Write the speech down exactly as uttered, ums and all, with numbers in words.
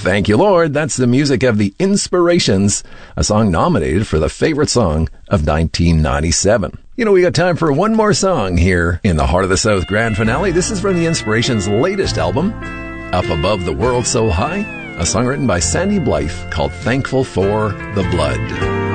Thank you, Lord. That's the music of The Inspirations, a song nominated for the favorite song of nineteen ninety-seven. You know, we got time for one more song here in the Heart of the South grand finale. This is from The Inspirations' latest album, Up Above the World So High, a song written by Sandy Blythe called Thankful for the Blood.